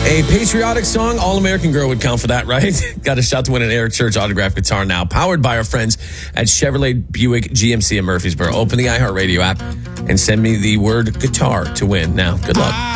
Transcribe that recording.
A patriotic song, All American Girl would count for that, right? Got a shot to win an Eric Church autographed guitar now, powered by our friends at Chevrolet Buick GMC in Murfreesboro. Open the iHeartRadio app and send me the word guitar to win. Now, good luck.